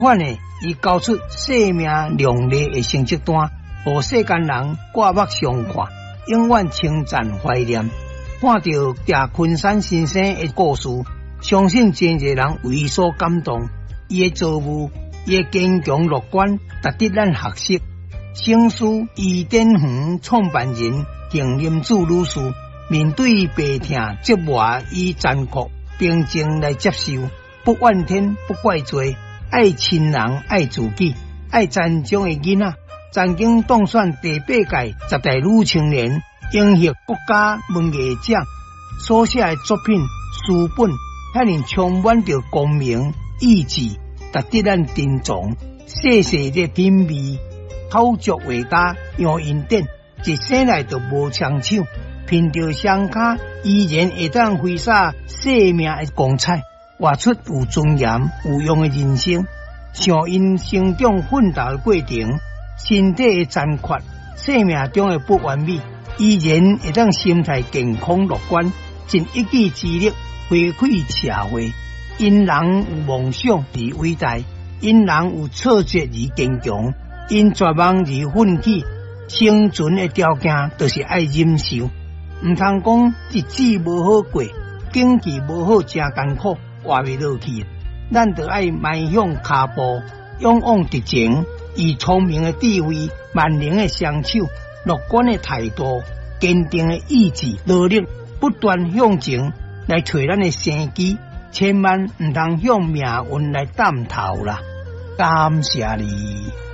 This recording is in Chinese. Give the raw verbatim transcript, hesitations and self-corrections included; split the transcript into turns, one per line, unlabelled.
反的，伊交出生命亮丽的成绩单，予世间人刮目相看，永远称赞怀念。看到叶昆山先生的故事，相信真侪人为伊所感动。伊的作务，伊的坚强乐观，值得咱学习。姓师伊典园创办人邢林子女士，面对病痛折磨与残酷，平静来接受，不怨天不怪罪，爱亲人爱自己，爱残障的囡仔。曾经当选第八届十大女青年，荣获国家文艺奖。所写的作品书本，遐尼充满着光明意志，值得咱珍重。细细的品味，口足伟大，杨银典一生来就无长手，凭着双脚依然会当挥洒生命的光彩，活出有尊严有用的人生。像因成长奋斗的过程，身体的残缺，生命中的不完美，依然会当心态健康乐观，尽一己之力回馈社会。因人有梦想而伟大，因人有挫折而坚强，因绝望而奋起。生存的条件就是爱忍受，唔通讲日子无好过，经济无好真艰苦，活袂落去。咱就爱迈向脚步，勇往直前，以聪明的智慧、万能的双手、乐观的态度、坚定的意志、努力，不断向前来找咱的生机。千万唔通向命运来淡头啦！感谢你。